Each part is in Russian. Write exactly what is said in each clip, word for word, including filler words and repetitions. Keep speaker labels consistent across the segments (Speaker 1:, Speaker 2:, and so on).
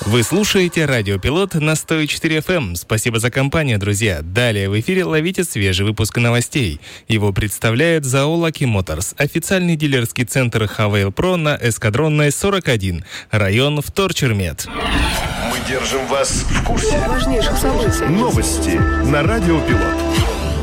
Speaker 1: Вы слушаете Радио Пилот на сто четыре эф эм. Спасибо за компанию, друзья. Далее в эфире ловите свежий выпуск новостей. Его представляет ЗАО «Лаки Моторс», официальный дилерский центр Хавейл Про на Эскадронной сорок один, район Вторчермет.
Speaker 2: Мы держим вас в курсе
Speaker 3: важнейших событий.
Speaker 2: Новости на Радио Пилот.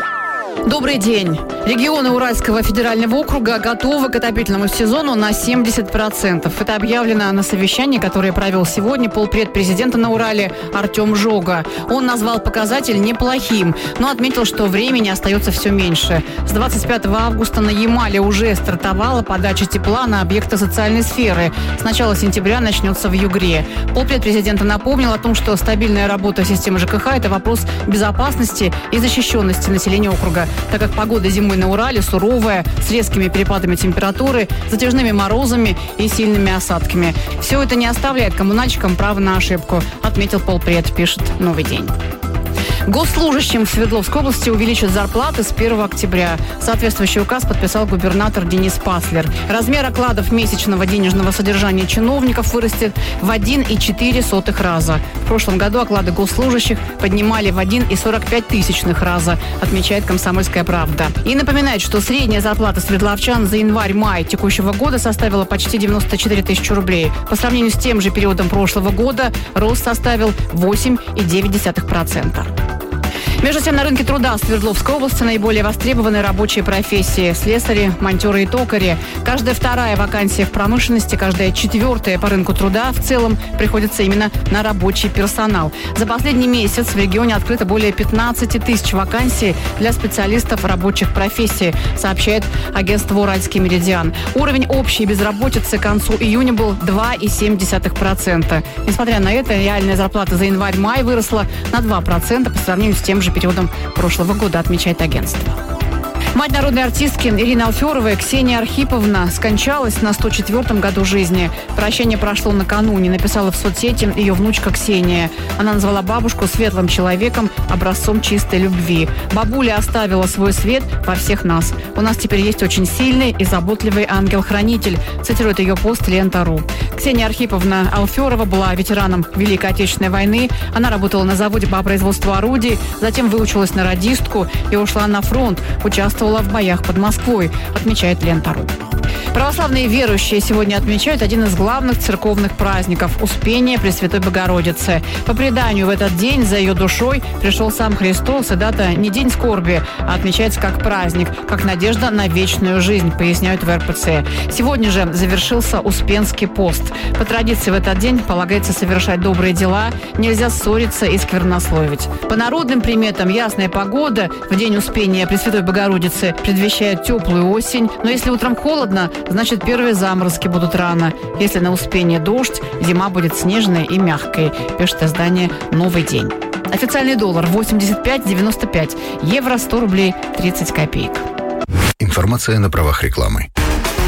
Speaker 3: Добрый день. Регионы Уральского федерального округа готовы к отопительному сезону на семьдесят процентов. Это объявлено на совещании, которое провел сегодня полпред президента на Урале Артем Жога. Он назвал показатель неплохим, но отметил, что времени остается все меньше. С двадцать пятого августа на Ямале уже стартовала подача тепла на объекты социальной сферы. С начала сентября начнется в Югре. Полпред президента напомнил о том, что стабильная работа системы ЖКХ – это вопрос безопасности и защищенности населения округа, так как погода зимой на Урале суровая, с резкими перепадами температуры, затяжными морозами и сильными осадками. Все это не оставляет коммунальщикам права на ошибку, отметил полпред, пишет «Новый день». Госслужащим в Свердловской области увеличат зарплаты с первого октября. Соответствующий указ подписал губернатор Денис Паслер. Размер окладов месячного денежного содержания чиновников вырастет в один и четыре сотых раза. В прошлом году оклады госслужащих поднимали в один и сорок пять тысячных раза, отмечает «Комсомольская правда». И напоминает, что средняя зарплата свердловчан за январь-май текущего года составила почти девяносто четыре тысячи рублей. По сравнению с тем же периодом прошлого года рост составил восемь и девять десятых процента. Между тем, на рынке труда в Свердловской области наиболее востребованы рабочие профессии – слесари, монтеры и токари. Каждая вторая вакансия в промышленности, каждая четвертая по рынку труда в целом приходится именно на рабочий персонал. За последний месяц в регионе открыто более пятнадцать тысяч вакансий для специалистов рабочих профессий, сообщает агентство «Уральский меридиан». Уровень общей безработицы к концу июня был два и семь десятых процента. Несмотря на это, реальная зарплата за январь-май выросла на два процента по сравнению с тем же периодом прошлого года, отмечает агентство. Мать народной артистки Ирины Алферовой Ксения Архиповна скончалась на сто четвёртом году жизни. Прощание прошло накануне, написала в соцсети ее внучка Ксения. Она назвала бабушку светлым человеком, образцом чистой любви. Бабуля оставила свой свет во всех нас. У нас теперь есть очень сильный и заботливый ангел-хранитель, цитирует ее пост Лента.ру. Ксения Архиповна Алферова была ветераном Великой Отечественной войны. Она работала на заводе по производству орудий, затем выучилась на радистку и ушла на фронт, участвовала в боях под Москвой, отмечает Лента.ру. Православные верующие сегодня отмечают один из главных церковных праздников – Успение Пресвятой Богородицы. По преданию, в этот день за ее душой пришел сам Христос, и дата не день скорби, а отмечается как праздник, как надежда на вечную жизнь, поясняют в эр пэ цэ. Сегодня же завершился Успенский пост. По традиции в этот день полагается совершать добрые дела, нельзя ссориться и сквернословить. По народным приметам ясная погода в день Успения Пресвятой Богородицы предвещает теплую осень, но если утром холодно, значит, первые заморозки будут рано. Если на Успение дождь, зима будет снежной и мягкой, пишет издание «Новый день». Официальный доллар восемьдесят пять девяносто пять, евро сто рублей тридцать копеек.
Speaker 4: Информация на правах рекламы.